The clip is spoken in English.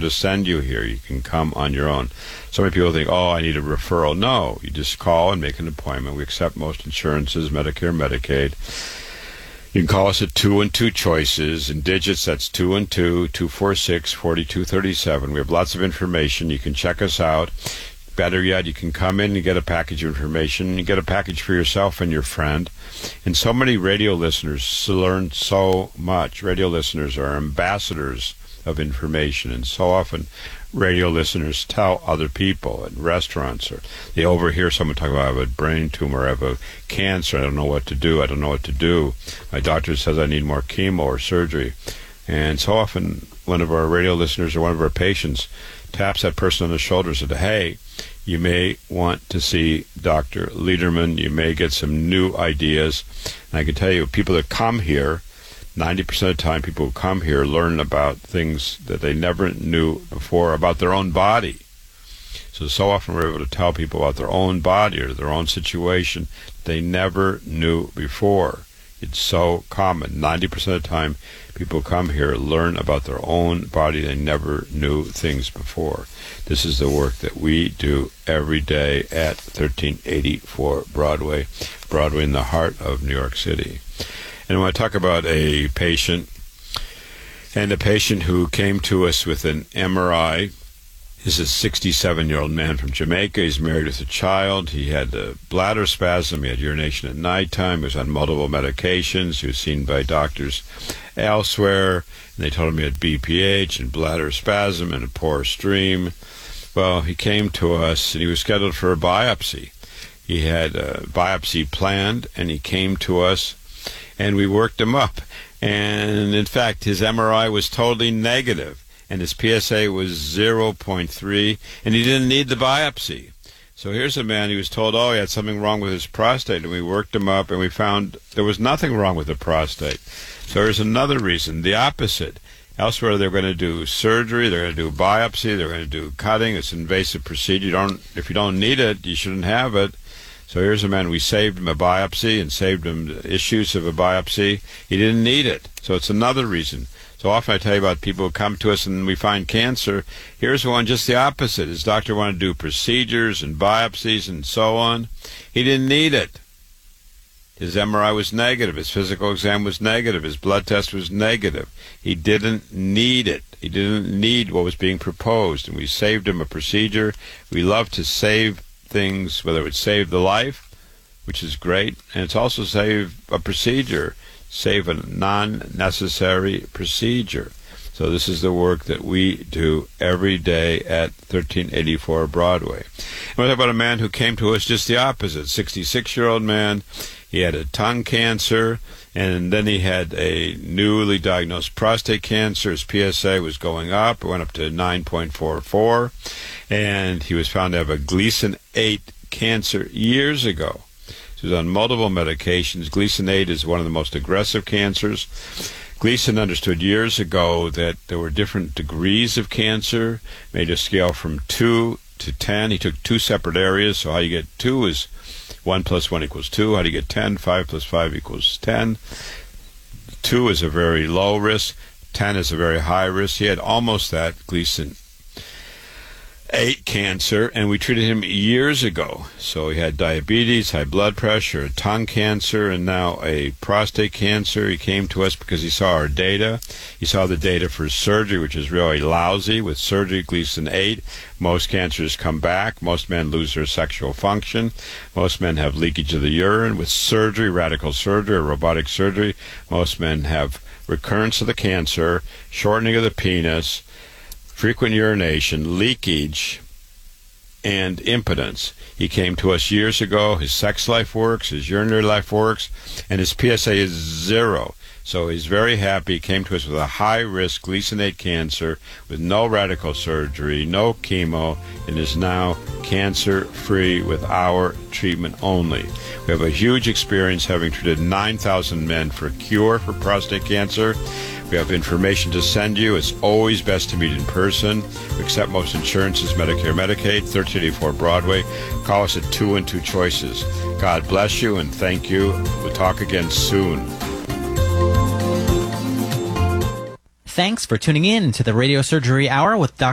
to send you here. You can come on your own. So many people think, I need a referral. No, you just call and make an appointment. We accept most insurances, Medicare, Medicaid. You can call us at 2 and 2 choices. In digits, that's 2 and 2, 246-4237. We have lots of information. You can check us out. Better yet, you can come in and get a package of information. You get a package for yourself and your friend. And so many radio listeners learn so much. Radio listeners are ambassadors of information, and so often radio listeners tell other people in restaurants, or they overhear someone talk about, I have a brain tumor, I have a cancer, I don't know what to do, my doctor says I need more chemo or surgery. And so often one of our radio listeners or one of our patients taps that person on the shoulder and said, hey, you may want to see Dr. Lederman, you may get some new ideas. And I can tell you, people that come here, 90% of the time people who come here learn about things that they never knew before about their own body. So often we're able to tell people about their own body or their own situation they never knew before. It's so common. 90% of the time people come here learn about their own body. They never knew things before. This is the work that we do every day at 1384 Broadway in the heart of New York City. And I want to talk about a patient who came to us with an MRI. This is a 67-year-old man from Jamaica. He's married with a child. He had a bladder spasm. He had urination at nighttime. He was on multiple medications. He was seen by doctors elsewhere, and they told him he had BPH and bladder spasm and a poor stream. Well, he came to us, and he was scheduled for a biopsy. He had a biopsy planned, and he came to us, and we worked him up. And, in fact, his MRI was totally negative, and his PSA was 0.3, and he didn't need the biopsy. So here's a man, he was told, he had something wrong with his prostate, and we worked him up, and we found there was nothing wrong with the prostate. So here's another reason, the opposite. Elsewhere, they're going to do surgery, they're going to do biopsy, they're going to do cutting. It's an invasive procedure. If you don't need it, you shouldn't have it. So here's a man, we saved him a biopsy and saved him the issues of a biopsy. He didn't need it. So it's another reason. So often I tell you about people who come to us and we find cancer. Here's one just the opposite. His doctor wanted to do procedures and biopsies and so on. He didn't need it. His MRI was negative. His physical exam was negative. His blood test was negative. He didn't need it. He didn't need what was being proposed. And we saved him a procedure. We love to save things, whether it would save the life, which is great, and it's also save a procedure, save a non-necessary procedure. So this is the work that we do every day at 1384 Broadway. And we're talking about a man who came to us just the opposite, 66-year-old man. He had a tongue cancer, and then he had a newly diagnosed prostate cancer. His PSA was going up. It went up to 9.44, and he was found to have a Gleason 8 cancer years ago. So he was on multiple medications. Gleason 8 is one of the most aggressive cancers. Gleason understood years ago that there were different degrees of cancer, made a scale from 2 to 10. He took 2 separate areas, so how you get 2 is 1 plus 1 equals 2. How do you get 10? 5 plus 5 equals 10. 2 is a very low risk. 10 is a very high risk. He had almost that Gleason 8 cancer, and we treated him years ago. So he had diabetes, high blood pressure, tongue cancer, and now a prostate cancer. He came to us because he saw our data. He saw the data for surgery, which is really lousy. With surgery, Gleason 8, most cancers come back. Most men lose their sexual function. Most men have leakage of the urine. With surgery, radical surgery or robotic surgery, most men have recurrence of the cancer, shortening of the penis, frequent urination, leakage, and impotence. He came to us years ago. His sex life works, his urinary life works, and his PSA is 0. So he's very happy. He came to us with a high-risk Gleason 8 cancer with no radical surgery, no chemo, and is now cancer-free with our treatment only. We have a huge experience having treated 9,000 men for a cure for prostate cancer. We have information to send you. It's always best to meet in person. We accept most insurances, Medicare, Medicaid, 1384 Broadway. Call us at 2 and 2 choices. God bless you and thank you. We'll talk again soon. Thanks for tuning in to the Radio Surgery Hour with Dr.